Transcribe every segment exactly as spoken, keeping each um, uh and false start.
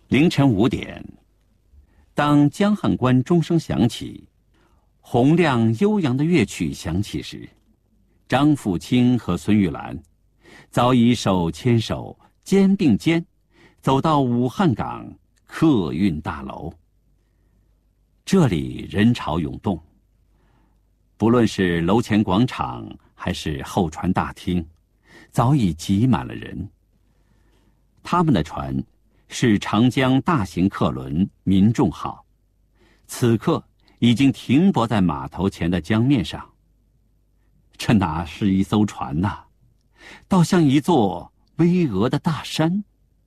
凌晨五点，当江汉关钟声响起，洪亮悠扬的乐曲响起时，张富清和孙玉兰早已手牵手、肩并肩，走到武汉港客运大楼。这里人潮涌动，不论是楼前广场还是候船大厅，早已挤满了人。他们的船是长江大型客轮民众号，此刻已经停泊在码头前的江面上。这哪是一艘船呐、啊，倒像一座巍峨的大山。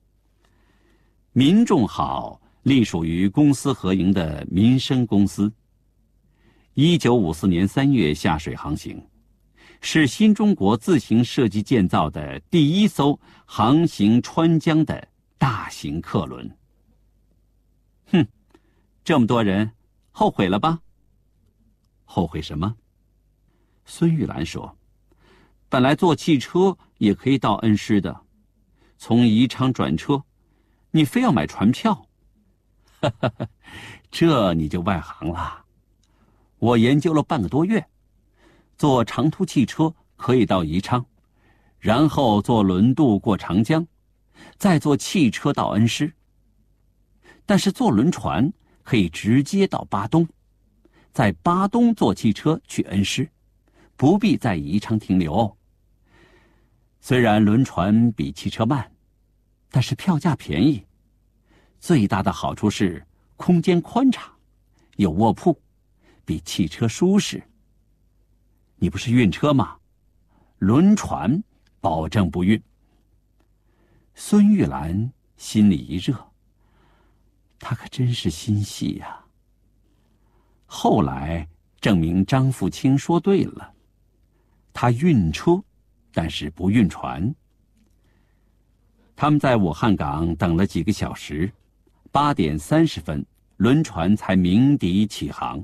民众号隶属于公私合营的民生公司。一九五四年三月下水航行，是新中国自行设计建造的第一艘航行川江的大型客轮。哼，这么多人，后悔了吧？后悔什么？孙玉兰说，本来坐汽车也可以到恩施的，从宜昌转车，你非要买船票。哈哈哈，这你就外行了。我研究了半个多月，坐长途汽车可以到宜昌，然后坐轮渡过长江，再坐汽车到恩施。但是坐轮船可以直接到巴东，在巴东坐汽车去恩施，不必在宜昌停留哦。虽然轮船比汽车慢，但是票价便宜。最大的好处是空间宽敞，有卧铺，比汽车舒适。你不是晕车吗？轮船保证不晕。孙玉兰心里一热，她可真是心细呀、啊。后来证明张富清说对了，他晕车，但是不晕船。他们在武汉港等了几个小时，八点三十分，轮船才鸣笛起航。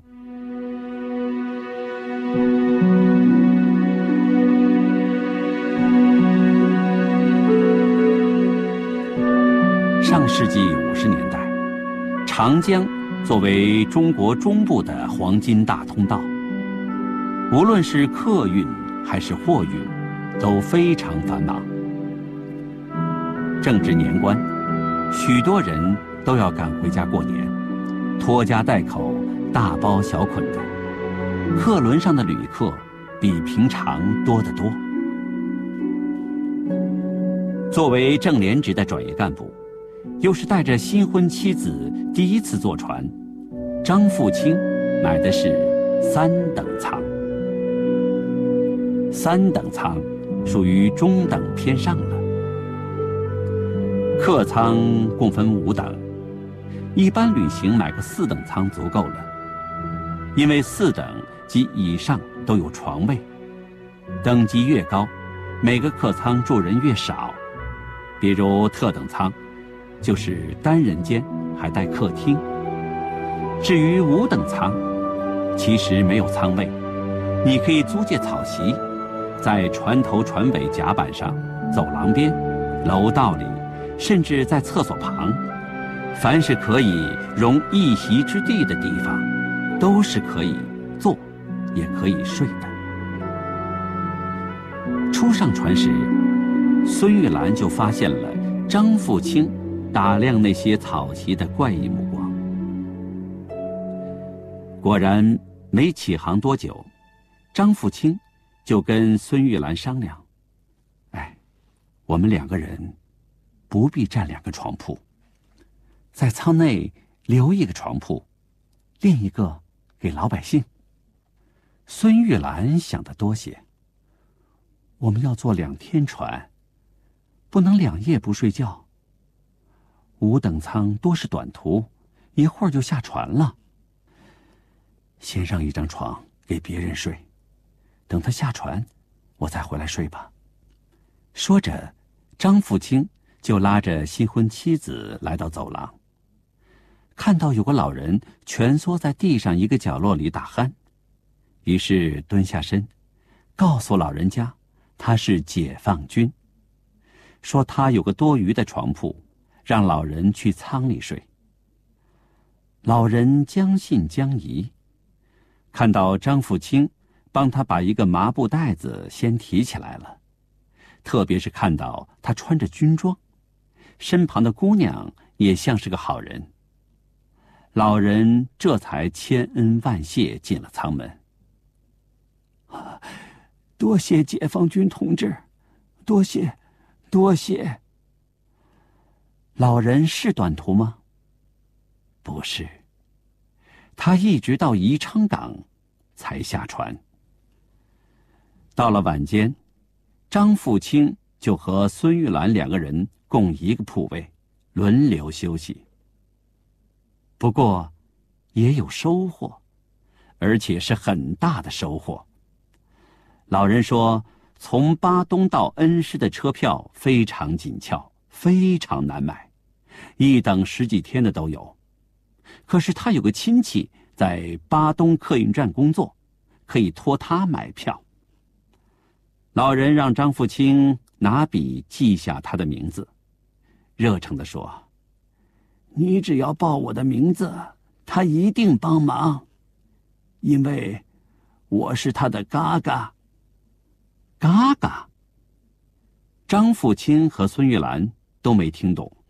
上世纪五十年代，长江作为中国中部的黄金大通道，无论是客运还是货运，都非常繁忙。正值年关，许多人都要赶回家过年，拖家带口，大包小捆的。客轮上的旅客比平常多得多。作为正连职的转业干部，又是带着新婚妻子第一次坐船，张富清买的是三等舱。三等舱属于中等偏上了。客舱共分五等，一般旅行买个四等舱足够了，因为四等及以上都有床位，等级越高，每个客舱住人越少。比如特等舱，就是单人间还带客厅。至于五等舱，其实没有舱位，你可以租借草席，在船头船尾甲板上、走廊边、楼道里，甚至在厕所旁，凡是可以容一席之地的地方，都是可以坐，也可以睡的。初上船时，孙玉兰就发现了张富清打量那些草席的怪异目光。果然，没起航多久，张富清就跟孙玉兰商量：“哎，我们两个人不必占两个床铺，在舱内留一个床铺，另一个给老百姓。”孙玉兰想得多些：“我们要坐两天船，不能两夜不睡觉。五等舱多是短途，一会儿就下船了。先让一张床给别人睡，等他下船，我再回来睡吧。”说着，张富清就拉着新婚妻子来到走廊，看到有个老人蜷缩在地上一个角落里打鼾，于是蹲下身，告诉老人家他是解放军，说他有个多余的床铺， 让老人去舱里睡。老人将信将疑，看到张富清帮他把一个麻布袋子先提起来了，特别是看到他穿着军装，身旁的姑娘也像是个好人，老人这才千恩万谢进了舱门。多谢解放军同志，多谢，多谢。老人是短途吗？不是，他一直到宜昌港才下船。到了晚间，张富清就和孙玉兰两个人共一个铺位，轮流休息。不过也有收获，而且是很大的收获。老人说，从巴东到恩施的车票非常紧俏，非常难买，一等十几天的都有。可是他有个亲戚在巴东客运站工作，可以托他买票。老人让张富清拿笔记下他的名字，热诚地说：“你只要报我的名字，他一定帮忙，因为我是他的嘎嘎。”嘎嘎。张富清和孙玉兰都没听懂。